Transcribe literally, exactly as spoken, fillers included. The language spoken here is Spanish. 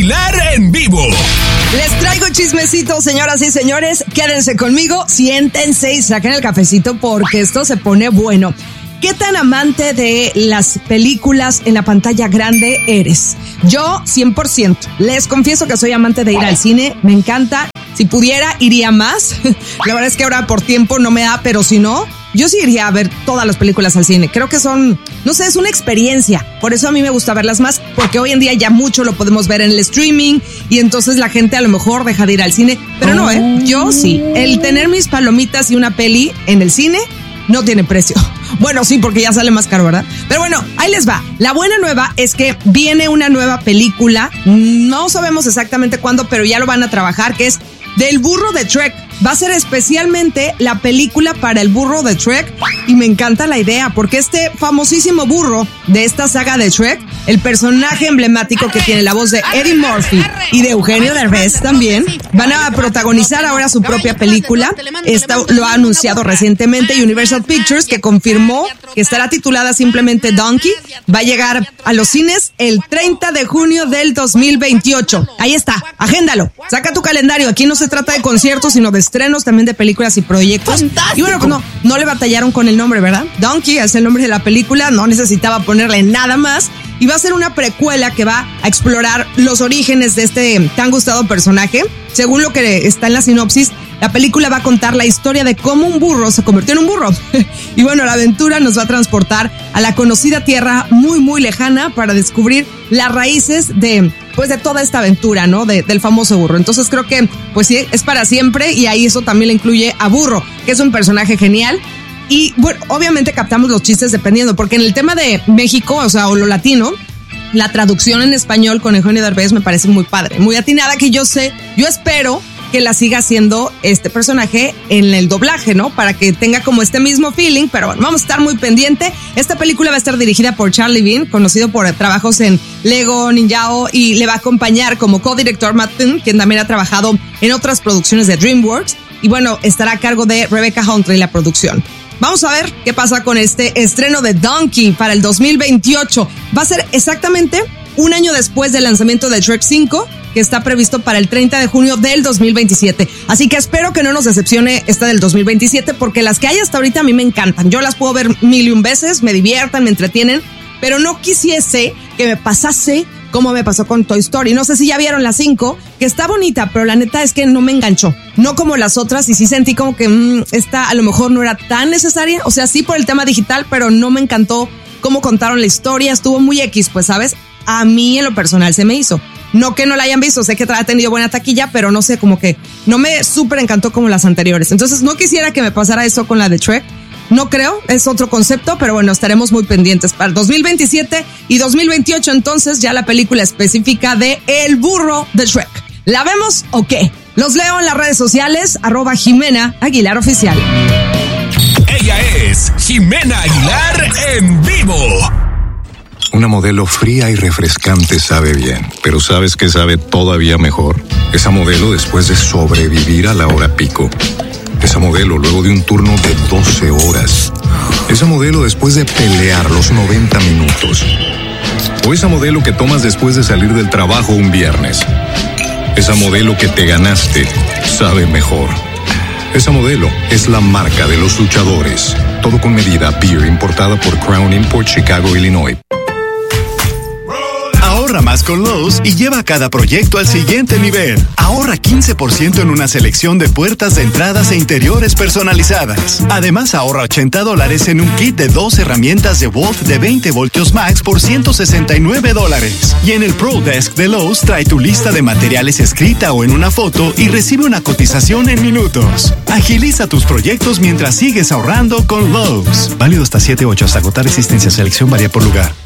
Aguilar en vivo. Les traigo chismecito, señoras y señores. Quédense conmigo, siéntense y saquen el cafecito porque esto se pone bueno. ¿Qué tan amante de las películas en la pantalla grande eres? Yo, cien por ciento. Les confieso que soy amante de ir al cine. Me encanta. Si pudiera, iría más. La verdad es que ahora por tiempo no me da, pero si no, yo sí iría a ver todas las películas al cine. Creo que son, no sé, es una experiencia. Por eso a mí me gusta verlas más, porque hoy en día ya mucho lo podemos ver en el streaming y entonces la gente a lo mejor deja de ir al cine. Pero no, ¿eh? Yo sí. El tener mis palomitas y una peli en el cine no tiene precio. Bueno, sí, porque ya sale más caro, ¿verdad? Pero bueno, ahí les va. La buena nueva es que viene una nueva película. No sabemos exactamente cuándo, pero ya lo van a trabajar, que es del burro de Shrek. Va a ser especialmente la película para el burro de Shrek y me encanta la idea porque este famosísimo burro de esta saga de Shrek, el personaje emblemático que tiene la voz de Eddie Murphy y de Eugenio Derbez también, van a protagonizar ahora su propia película. Esto lo ha anunciado recientemente Universal Pictures, que confirmó que estará titulada simplemente Donkey. Va a llegar a los cines el treinta de junio del dos mil veintiocho. Ahí está, agéndalo, saca tu calendario. Aquí no se trata de conciertos, sino de estrenos también de películas y proyectos. ¡Fantástico! Y bueno, no, no le batallaron con el nombre, ¿verdad? Donkey es el nombre de la película, no necesitaba ponerle nada más. Y va a ser una precuela que va a explorar los orígenes de este tan gustado personaje. Según lo que está en la sinopsis, la película va a contar la historia de cómo un burro se convirtió en un burro. Y bueno, la aventura nos va a transportar a la conocida tierra muy, muy lejana para descubrir las raíces de, pues, de toda esta aventura, ¿no? De, del famoso burro. Entonces creo que, pues sí, es para siempre y ahí eso también le incluye a Burro, que es un personaje genial. Y bueno, obviamente captamos los chistes dependiendo, porque en el tema de México, o sea, o lo latino, la traducción en español con Eugenio Derbez me parece muy padre, muy atinada, que yo sé, yo espero que la siga haciendo este personaje en el doblaje, ¿no? Para que tenga como este mismo feeling, pero bueno, vamos a estar muy pendiente. Esta película va a estar dirigida por Charlie Bean, conocido por trabajos en Lego, Ninjago, y le va a acompañar como co-director Matt Thun, quien también ha trabajado en otras producciones de DreamWorks, y bueno, estará a cargo de Rebecca Huntley la producción. Vamos a ver qué pasa con este estreno de Donkey para el dos mil veintiocho. Va a ser exactamente un año después del lanzamiento de Shrek cinco, que está previsto para el treinta de junio del dos mil veintisiete. Así que espero que no nos decepcione esta del dos mil veintisiete, porque las que hay hasta ahorita a mí me encantan. Yo las puedo ver mil y un veces, me diviertan, me entretienen, pero no quisiese que me pasase como me pasó con Toy Story. No sé si ya vieron la cinco, que está bonita, pero la neta es que no me enganchó. No como las otras, y sí sentí como que mmm, esta a lo mejor no era tan necesaria. O sea, sí por el tema digital, pero no me encantó cómo contaron la historia. Estuvo muy X, pues, ¿sabes? A mí en lo personal se me hizo. No que no la hayan visto, sé que ha tenido buena taquilla, pero no sé, como que no me súper encantó como las anteriores. Entonces no quisiera que me pasara eso con la de Shrek. No creo, es otro concepto, pero bueno, estaremos muy pendientes para el dos mil veintisiete y dos mil veintiocho, entonces ya la película específica de El Burro de Shrek. ¿La vemos o qué? Los leo en las redes sociales, arroba Jimena Aguilar Oficial. Ella es Jimena Aguilar en vivo. Una modelo fría y refrescante sabe bien, pero ¿sabes qué sabe todavía mejor? Esa modelo después de sobrevivir a la hora pico. Esa modelo luego de un turno de doce horas. Esa modelo después de pelear los noventa minutos. O esa modelo que tomas después de salir del trabajo un viernes. Esa modelo que te ganaste sabe mejor. Esa modelo es la marca de los luchadores. Todo con medida. Beer importada por Crown Import, Chicago, Illinois. Ahorra más con Lowe's y lleva cada proyecto al siguiente nivel. Ahorra quince por ciento en una selección de puertas de entradas e interiores personalizadas. Además, ahorra ochenta dólares en un kit de dos herramientas de Wolf de veinte voltios max por ciento sesenta y nueve dólares. Y en el Pro Desk de Lowe's trae tu lista de materiales escrita o en una foto y recibe una cotización en minutos. Agiliza tus proyectos mientras sigues ahorrando con Lowe's. Válido hasta siete ocho hasta agotar existencia. Selección varía por lugar.